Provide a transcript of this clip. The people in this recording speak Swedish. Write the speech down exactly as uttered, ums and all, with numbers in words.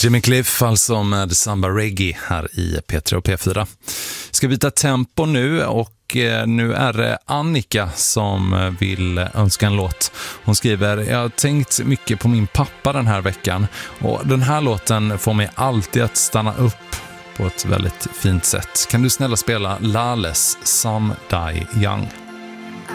Jimmy Cliff alltså med Samba Reggae här i P tre och P fyra. Ska byta tempo nu och nu är det Annika som vill önska en låt. Hon skriver: jag har tänkt mycket på min pappa den här veckan och den här låten får mig alltid att stanna upp på ett väldigt fint sätt. Kan du snälla spela Lales Some Die Young?